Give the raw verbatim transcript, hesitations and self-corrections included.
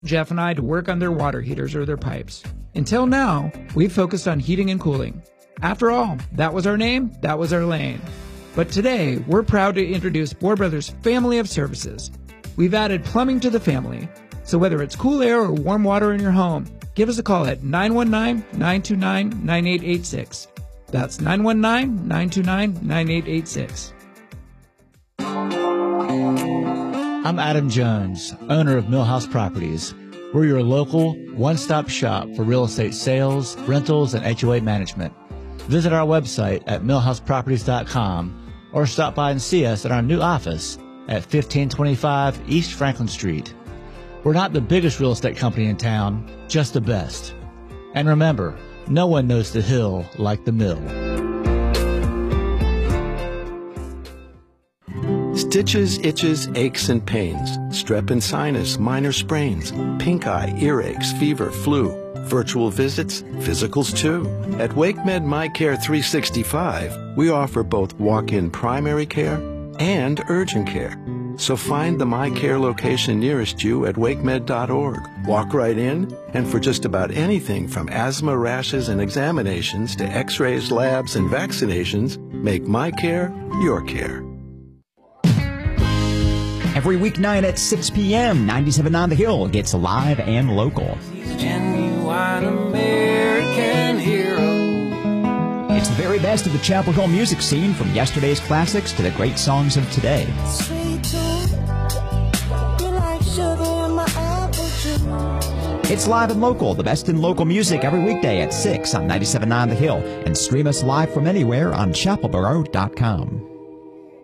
Jeff and I to work on their water heaters or their pipes. Until now, we've focused on heating and cooling. After all, that was our name, that was our lane. But today, we're proud to introduce Bohr Brothers' family of services. We've added plumbing to the family. So whether it's cool air or warm water in your home, give us a call at nine one nine, nine two nine, nine eight eight six. That's nine one nine, nine two nine, nine eight eight six. I'm Adam Jones, owner of Millhouse Properties. We're your local one-stop shop for real estate sales, rentals, and H O A management. Visit our website at millhouse properties dot com or stop by and see us at our new office at fifteen twenty-five East Franklin Street. We're not the biggest real estate company in town, just the best. And remember, no one knows the hill like the mill. Stitches, itches, aches, and pains, strep and sinus, minor sprains, pink eye, earaches, fever, flu, virtual visits, physicals too. At WakeMed MyCare three sixty-five, we offer both walk-in primary care and urgent care. So find the MyCare location nearest you at wakemed dot org. Walk right in, and for just about anything from asthma, rashes, and examinations to x-rays, labs, and vaccinations, make MyCare your care. Every weeknight at six p.m., ninety-seven on the Hill gets live and local. He's a genuine American hero. It's the very best of the Chapel Hill music scene, from yesterday's classics to the great songs of today. Sweet tooth, you're like sugar in my apple juice. It's live and local, the best in local music, every weekday at six on ninety-seven on the Hill. And stream us live from anywhere on chapel borough dot com.